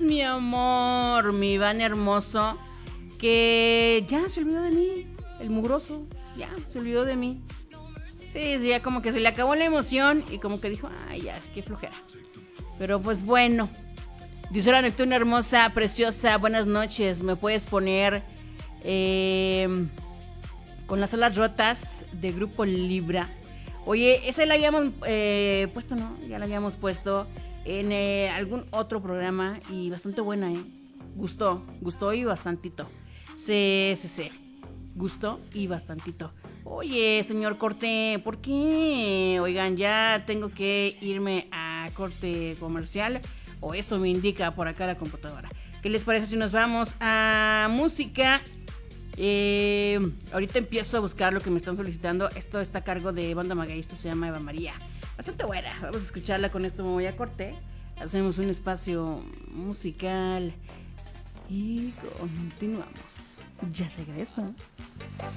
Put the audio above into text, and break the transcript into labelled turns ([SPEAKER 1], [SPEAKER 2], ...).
[SPEAKER 1] mi amor, mi Iván hermoso, que ya se olvidó de mí, el mugroso, ya se olvidó de mí. Sí, ya como que se le acabó la emoción y como que dijo, ay, ya, qué flojera. Pero pues bueno. Dice la Neptuna hermosa, preciosa, buenas noches. ¿Me puedes poner con las alas rotas de Grupo Libra? Oye, esa la habíamos puesto, ¿no? Ya la habíamos puesto en algún otro programa y bastante buena, ¿eh? Gustó y bastantito. Sí. Gustó y bastantito. Oye, señor corte, ¿por qué? Oigan, ya tengo que irme a corte comercial, o eso me indica por acá la computadora. ¿Qué les parece si nos vamos a música? Ahorita empiezo a buscar lo que me están solicitando. Esto está a cargo de Banda Maguey, esto se llama Eva María. Bastante buena, vamos a escucharla. Con esto me voy a corte. Hacemos un espacio musical y continuamos. Ya regreso.